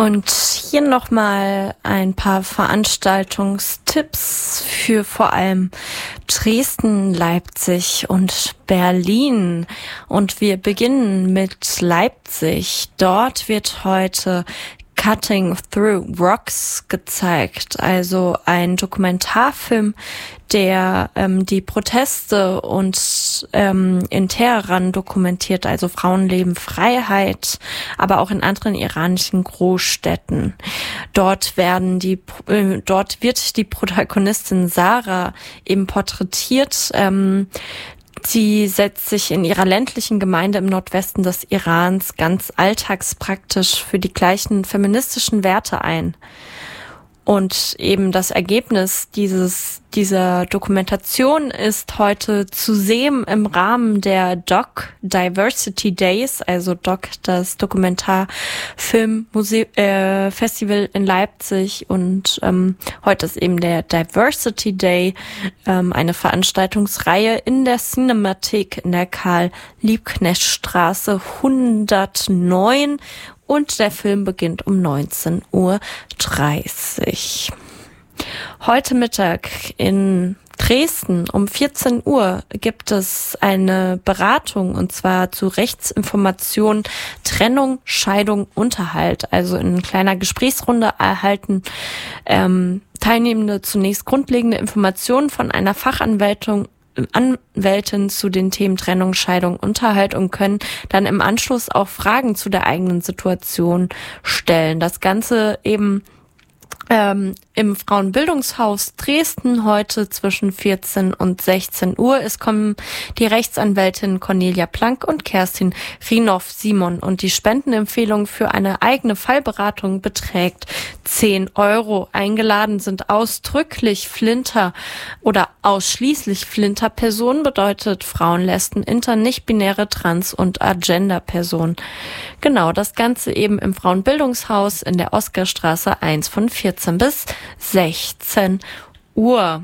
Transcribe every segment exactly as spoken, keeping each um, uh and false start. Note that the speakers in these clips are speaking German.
Und hier nochmal ein paar Veranstaltungstipps für vor allem Dresden, Leipzig und Berlin. Und wir beginnen mit Leipzig. Dort wird heute Cutting Through Rocks gezeigt, also ein Dokumentarfilm, der ähm, die Proteste und ähm, in Teheran dokumentiert, also Frauenleben, Freiheit, aber auch in anderen iranischen Großstädten. Dort werden die, äh, dort wird die Protagonistin Sarah eben porträtiert. Ähm, Sie setzt sich in ihrer ländlichen Gemeinde im Nordwesten des Irans ganz alltagspraktisch für die gleichen feministischen Werte ein. Und eben das Ergebnis dieses dieser Dokumentation ist heute zu sehen im Rahmen der Doc Diversity Days, also Doc, das Dokumentarfilmfestival äh, Festival in Leipzig. Und ähm, heute ist eben der Diversity Day, ähm, eine Veranstaltungsreihe in der Cinemathek in der Karl-Liebknecht-Straße hundertneun. Und der Film beginnt um neunzehn Uhr dreißig. Heute Mittag in Dresden um vierzehn Uhr gibt es eine Beratung, und zwar zu Rechtsinformation, Trennung, Scheidung, Unterhalt. Also in kleiner Gesprächsrunde erhalten ähm, Teilnehmende zunächst grundlegende Informationen von einer Fachanwältin Anwältin zu den Themen Trennung, Scheidung, Unterhalt und können dann im Anschluss auch Fragen zu der eigenen Situation stellen. Das Ganze eben ähm, im Frauenbildungshaus Dresden heute zwischen vierzehn und sechzehn Uhr. Es kommen die Rechtsanwältin Cornelia Plank und Kerstin Rinoff-Simon, und die Spendenempfehlung für eine eigene Fallberatung beträgt zehn Euro. Eingeladen sind ausdrücklich Flinter oder ausschließlich Flinter-Personen, bedeutet Frauen, Lesben, Inter-, nicht-binäre, Trans- und Agender-Personen. Genau, das Ganze eben im Frauenbildungshaus in der Oskarstraße eins von vierzehn bis sechzehn Uhr.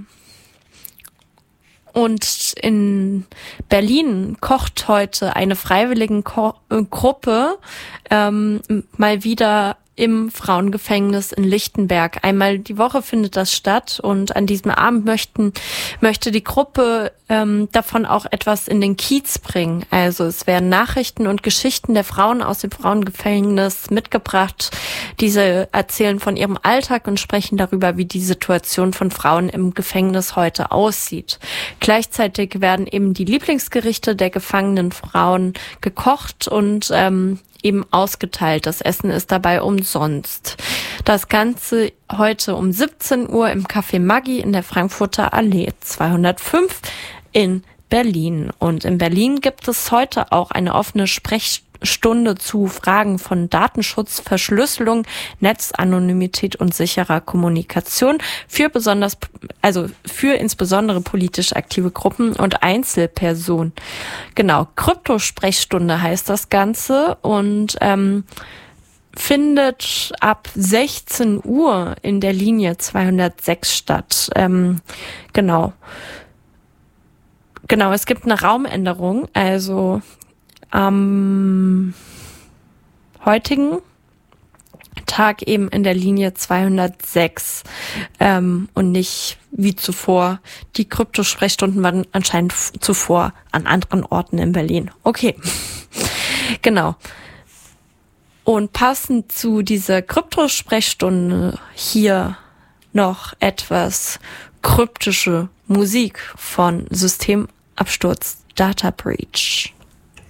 Und in Berlin kocht heute eine Freiwilligengruppe ähm, mal wieder im Frauengefängnis in Lichtenberg. Einmal die Woche findet das statt, und an diesem Abend möchten möchte die Gruppe ähm, davon auch etwas in den Kiez bringen. Also es werden Nachrichten und Geschichten der Frauen aus dem Frauengefängnis mitgebracht. Diese erzählen von ihrem Alltag und sprechen darüber, wie die Situation von Frauen im Gefängnis heute aussieht. Gleichzeitig werden eben die Lieblingsgerichte der gefangenen Frauen gekocht und ähm, eben ausgeteilt. Das Essen ist dabei umsonst. Das Ganze heute um siebzehn Uhr im Café Maggi in der Frankfurter Allee zweihundertfünf in Berlin. Und in Berlin gibt es heute auch eine offene Sprechstunde zu Fragen von Datenschutz, Verschlüsselung, Netzanonymität und sicherer Kommunikation für besonders, also für insbesondere politisch aktive Gruppen und Einzelpersonen. Genau, Kryptosprechstunde heißt das Ganze, und ähm, findet ab sechzehn Uhr in der Linie zweihundertsechs statt. Ähm, genau. Genau, es gibt eine Raumänderung, also am heutigen Tag eben in der Linie zweihundertsechs ähm, und nicht wie zuvor. Die Kryptosprechstunden waren anscheinend f- zuvor an anderen Orten in Berlin. Okay, genau. Und passend zu dieser Kryptosprechstunde hier noch etwas kryptische Musik von Systemabsturz Data Breach.